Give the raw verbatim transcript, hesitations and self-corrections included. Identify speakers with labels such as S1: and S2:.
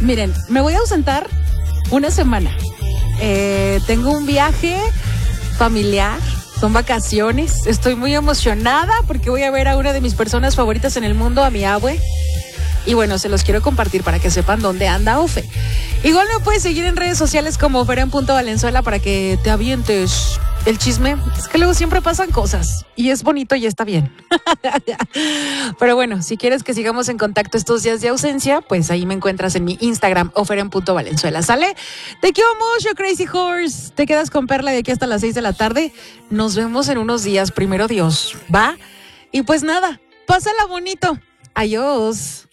S1: Miren, me voy a ausentar una semana. Eh, tengo un viaje familiar, son vacaciones. Estoy muy emocionada porque voy a ver a una de mis personas favoritas en el mundo, a mi abue. Y bueno, se los quiero compartir para que sepan dónde anda Ofe. Igual me puedes seguir en redes sociales como Feren.Valenzuela para que te avientes el chisme. Es que luego siempre pasan cosas y es bonito y está bien. Pero bueno, si quieres que sigamos en contacto estos días de ausencia, pues ahí me encuentras en mi Instagram o Feren.Valenzuela. ¿Sale? Te quiero mucho, Crazy Horse. Te quedas con Perla de aquí hasta las seis de la tarde. Nos vemos en unos días, primero Dios. ¿Va? Y pues nada, pásala bonito. Adiós.